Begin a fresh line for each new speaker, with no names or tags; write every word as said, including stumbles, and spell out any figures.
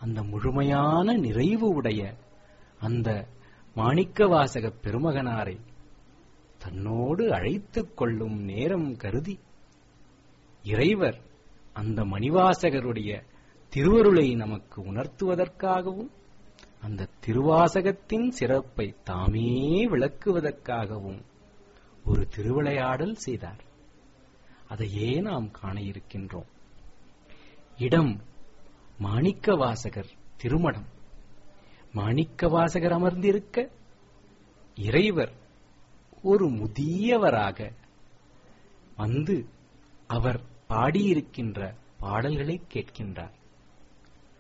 அந்த முழுமையான நிறைவு உடைய அந்த மாணிக்கவாசக பெருமகனாரை தன்னோடு அழைத்துக் கொள்ளும் நேரம் கருதி இறைவர் அந்த மணிவாசகருடைய திருவருளை நமக்கு உணர்த்துவதற்காகவும் அந்த திருவாசகத்தின் சிறப்பை தாமே விளக்குவதற்காகவும் ஒரு திருவிளையாடல் செய்தார். அதையே நாம் காண இருக்கின்றோம். இடம் மாணிக்கவாசகர் திருமடம். மாணிக்கவாசகர் அமர்ந்திருக்க இறைவர் ஒரு முதியவராக வந்து அவர் பாடியிருக்கின்ற பாடல்களை கேட்கின்றார்.